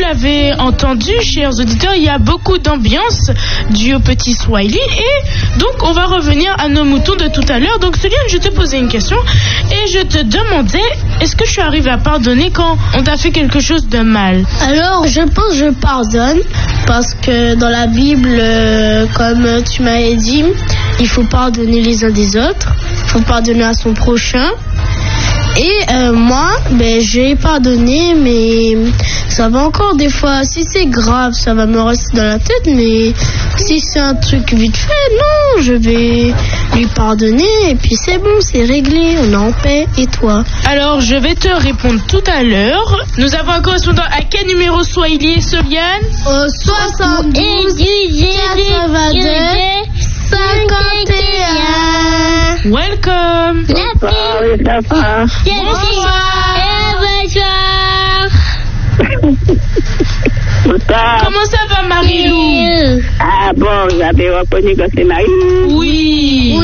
l'avez entendu, chers auditeurs, il y a beaucoup d'ambiance due au petit Swahili. Et donc, on va revenir à nos moutons de tout à l'heure. Donc, Soliane, je te posais une question et je te demandais, est-ce que tu arrives à pardonner quand on t'a fait quelque chose de mal? Alors, je pense que je pardonne parce que dans la Bible, comme tu m'avais dit, il faut pardonner les uns des autres, il faut pardonner à son prochain. Et moi, j'ai pardonné, mais ça va encore des fois. Si c'est grave, ça va me rester dans la tête, mais si c'est un truc vite fait, non, je vais lui pardonner et puis c'est bon, c'est réglé, on est en paix. Et toi? Alors, je vais te répondre tout à l'heure. Nous avons un correspondant à quel numéro Swahili, Soliane? Au 72 82 51. Welcome. Bonsoir. Bonsoir. Comment ça va, Marie-Lou? Ah bon, vous avez reconnu que c'est Marie? Oui.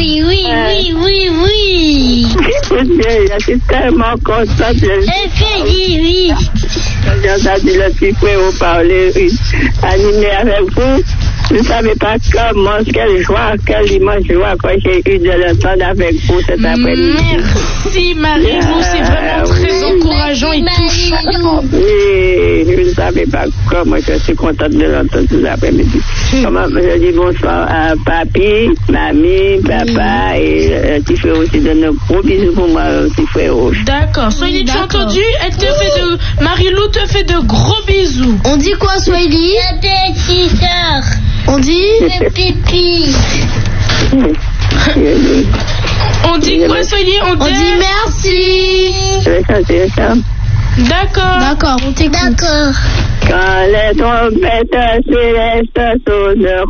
Je suis tellement contente. Oui. J'ai entendu le petit frère parler, animé avec vous. Vous ne savez pas comment, quelle joie, quelle immense joie que j'ai eu de l'entendre avec vous cet après-midi. Merci Marie-Lou, c'est vraiment très encourageant et touchant. Oui, vous ne savez pas comment je suis contente de l'entendre cet après-midi. Comment je dis bonsoir à papi, mamie, papa et le petit frère aussi. Donne un gros bisou pour moi, le petit frère. D'accord, Swahili, tu as entendu? Elle te fait de... Marie-Lou te fait de gros bisous. On dit quoi, Swahili? On dit le pipi. On dit quoi, Swahili? On dit merci. C'est ça. D'accord, on t'écoute. D'accord. Quand les trompettes célestes sonneront.